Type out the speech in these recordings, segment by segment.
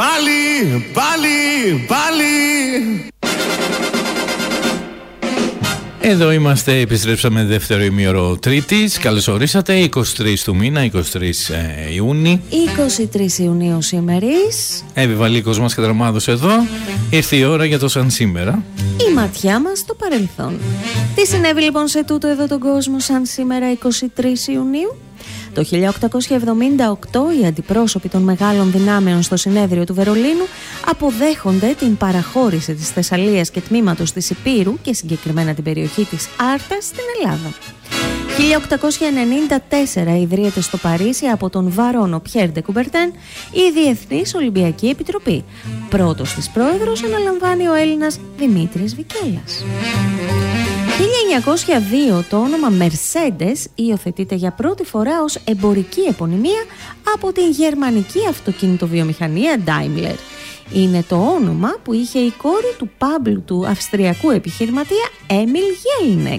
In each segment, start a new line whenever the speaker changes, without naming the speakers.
πάλι.
Εδώ είμαστε, επιστρέψαμε δεύτερο ημίωρο Τρίτης. Καλώς ορίσατε, 23 του μήνα, 23 Ιούνιου.
23 Ιουνίου σήμερης.
Εύη Βαλίκος μας κατραμάδωσε εδώ. Ήρθε η ώρα για το σαν σήμερα.
Η ματιά μας στο παρελθόν. Τι συνέβη λοιπόν σε τούτο εδώ τον κόσμο σαν σήμερα 23 Ιουνίου? Το 1878 οι αντιπρόσωποι των μεγάλων δυνάμεων στο συνέδριο του Βερολίνου αποδέχονται την παραχώρηση της Θεσσαλίας και τμήματος της Ιππήρου και συγκεκριμένα την περιοχή της Άρτας στην Ελλάδα. 1894 ιδρύεται στο Παρίσι από τον Βαρόνο Πιέρ ντε Κουμπερτέν η Διεθνής Ολυμπιακή Επιτροπή. Πρώτος της πρόεδρος αναλαμβάνει ο Έλληνας Δημήτρης Βικέλας. 1902 το όνομα Mercedes υιοθετείται για πρώτη φορά ως εμπορική επωνυμία από την γερμανική αυτοκινητοβιομηχανία Daimler. Είναι το όνομα που είχε η κόρη του πάμπλου του αυστριακού επιχειρηματία Έμιλ Γέλνεκ.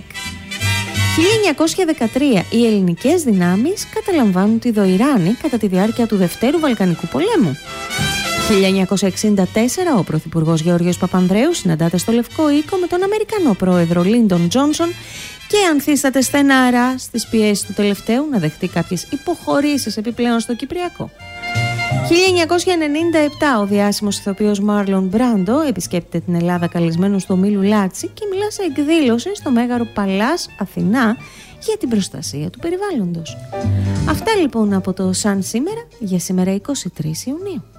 1913 οι ελληνικές δυνάμεις καταλαμβάνουν τη Δοϊράνη κατά τη διάρκεια του Δευτέρου Βαλκανικού Πολέμου. 1964 ο Πρωθυπουργός Γεώργιος Παπανδρέου συναντάται στο Λευκό Οίκο με τον Αμερικανό πρόεδρο Λίντον Τζόνσον και ανθίσταται στεναρά στις πιέσεις του τελευταίου να δεχτεί κάποιες υποχωρήσεις επιπλέον στο Κυπριακό. 1997 ο διάσημος ηθοποιός Μάρλον Μπράντο επισκέπτεται την Ελλάδα καλεσμένος στο Μήλου Λάτσι και μιλά σε εκδήλωση στο Μέγαρο Παλάς Αθηνά για την προστασία του περιβάλλοντος. Αυτά λοιπόν από το σαν σήμερα για σήμερα 23 Ιουνίου.